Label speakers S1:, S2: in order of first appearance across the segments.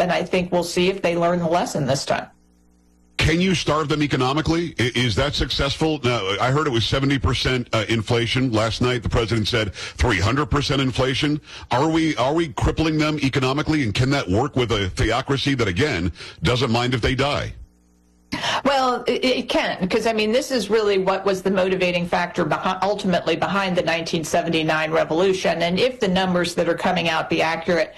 S1: and I think we'll see if they learn the lesson this time.
S2: Can you starve them economically? Is that successful? Now, I heard it was 70% inflation last night. The president said 300% inflation. Are we crippling them economically, and can that work with a theocracy that, again, doesn't mind if they die?
S1: Well, it can, because, I mean, this is really what was the motivating factor ultimately behind the 1979 revolution. And if the numbers that are coming out be accurate,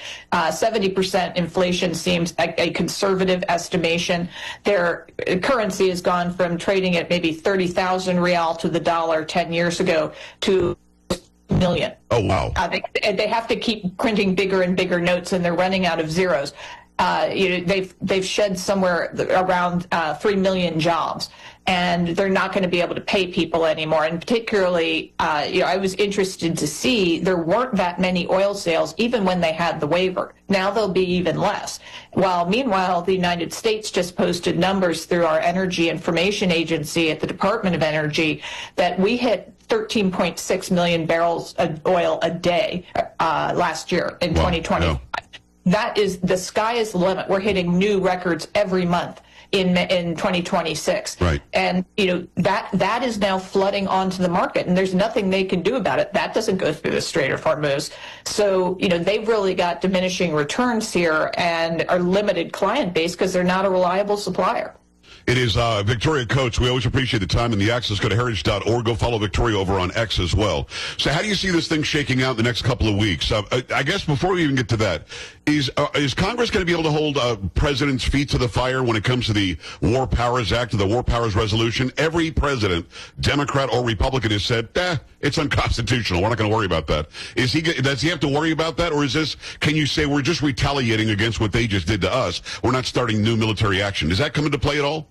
S1: 70% inflation seems a conservative estimation. Their currency has gone from trading at maybe 30,000 real to the dollar 10 years ago to million.
S2: Oh, wow.
S1: They have to keep printing bigger and bigger notes, and they're running out of zeros. They've shed somewhere around 3 million jobs, and they're not going to be able to pay people anymore. And particularly, I was interested to see there weren't that many oil sales even when they had the waiver. Now there'll be even less. Meanwhile, the United States just posted numbers through our Energy Information Agency at the Department of Energy that we hit 13.6 million barrels of oil a day last year in 2020.
S2: No.
S1: That is, the sky is the limit. We're hitting new records every month in 2026.
S2: Right.
S1: And, that is now flooding onto the market, and there's nothing they can do about it. That doesn't go through the Strait of Hormuz. So, they've really got diminishing returns here and a limited client base because they're not a reliable supplier.
S2: It is Victoria Coates. We always appreciate the time and the access. Go to heritage.org. Go follow Victoria over on X as well. So how do you see this thing shaking out the next couple of weeks? I guess before we even get to that, is Congress going to be able to hold president's feet to the fire when it comes to the War Powers Act or the War Powers Resolution? Every president, Democrat or Republican, has said, it's unconstitutional. We're not going to worry about that. Does he have to worry about that? Or can you say we're just retaliating against what they just did to us? We're not starting new military action. Does that come into play at all?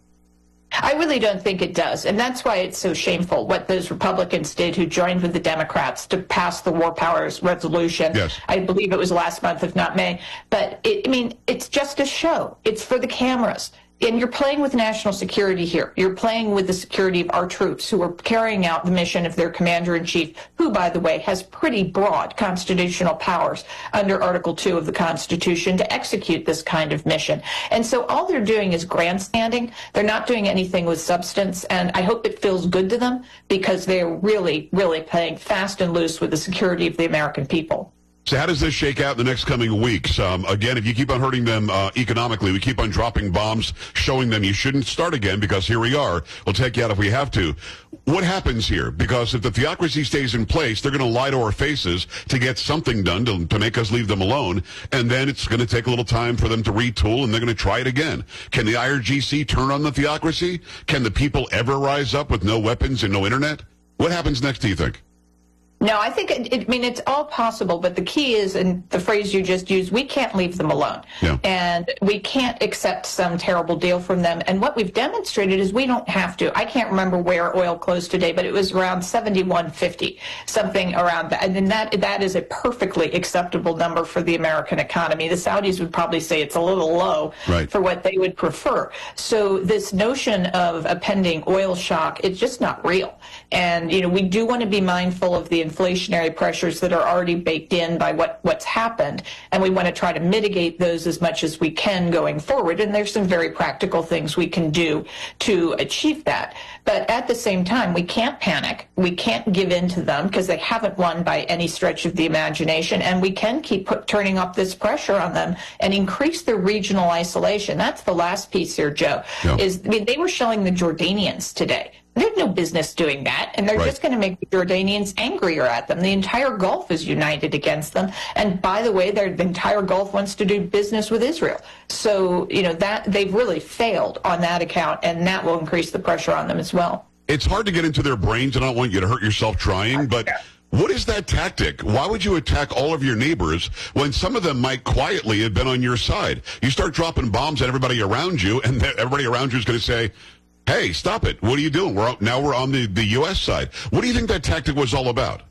S1: I really don't think it does, and that's why it's so shameful what those Republicans did who joined with the Democrats to pass the War Powers Resolution.
S2: Yes.
S1: I believe it was last month, if not May. But, it's just a show. It's for the cameras. And you're playing with national security here. You're playing with the security of our troops who are carrying out the mission of their commander-in-chief, who, by the way, has pretty broad constitutional powers under Article 2 of the Constitution to execute this kind of mission. And so all they're doing is grandstanding. They're not doing anything with substance, and I hope it feels good to them because they're really, really playing fast and loose with the security of the American people.
S2: So how does this shake out in the next coming weeks? Again, if you keep on hurting them economically, we keep on dropping bombs, showing them you shouldn't start again because here we are. We'll take you out if we have to. What happens here? Because if the theocracy stays in place, they're going to lie to our faces to get something done to make us leave them alone. And then it's going to take a little time for them to retool, and they're going to try it again. Can the IRGC turn on the theocracy? Can the people ever rise up with no weapons and no internet? What happens next, do you think?
S1: No, I think, it's all possible, but the key is, and the phrase you just used, we can't leave them alone.
S2: Yeah.
S1: And we can't accept some terrible deal from them. And what we've demonstrated is we don't have to. I can't remember where oil closed today, but it was around $71.50, something around that. And then that is a perfectly acceptable number for the American economy. The Saudis would probably say it's a little low for what they would prefer. So this notion of a pending oil shock, it's just not real. And, we do want to be mindful of the inflationary pressures that are already baked in by what's happened, and we want to try to mitigate those as much as we can going forward. And there's some very practical things we can do to achieve that. But at the same time, we can't panic. We can't give in to them because they haven't won by any stretch of the imagination, and we can keep turning up this pressure on them and increase their regional isolation. That's the last piece here, Joe.
S2: Yeah.
S1: They were showing the Jordanians today. They have no business doing that, and they're just going to make the Jordanians angrier at them. The entire Gulf is united against them, and by the way, the entire Gulf wants to do business with Israel. So, that they've really failed on that account, and that will increase the pressure on them as well.
S2: It's hard to get into their brains, and I don't want you to hurt yourself trying, but what is that tactic? Why would you attack all of your neighbors when some of them might quietly have been on your side? You start dropping bombs at everybody around you, and everybody around you is going to say, hey, stop it. What are you doing? Now we're on the U.S. side. What do you think that tactic was all about?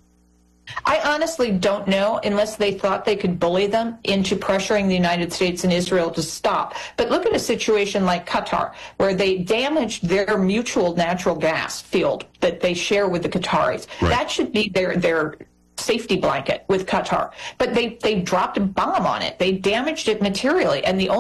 S1: I honestly don't know, unless they thought they could bully them into pressuring the United States and Israel to stop. But look at a situation like Qatar, where they damaged their mutual natural gas field that they share with the Qataris.
S2: Right.
S1: That should be their safety blanket with Qatar. But they dropped a bomb on it. They damaged it materially. And the